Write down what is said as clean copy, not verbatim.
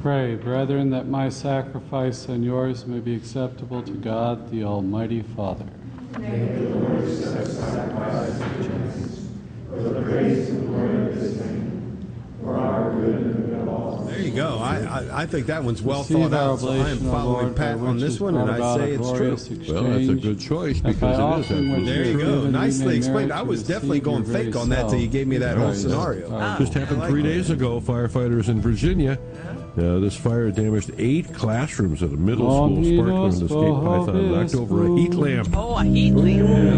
pray, brethren, that my sacrifice and yours may be acceptable to God, the Almighty Father. May the Lord accept sacrifices and Jesus for the praise and glory of his name, for our good and the good of all. There you go. I think that one's well Receive thought our out, so I am oblation, O following Lord, Pat by on which this is one, and brought I about say a it's true. glorious exchange, Well, that's a good choice that because by it is. offering what There you you've go. given, we Nicely may explained. merit I to was definitely receive going your very fake on that till you gave me that whole Christ. scenario. Just happened 3 days ago. Firefighters in Virginia. This fire damaged 8 classrooms at a middle school. Sparkler and escaped python knocked over a heat lamp. Oh, a heat lamp.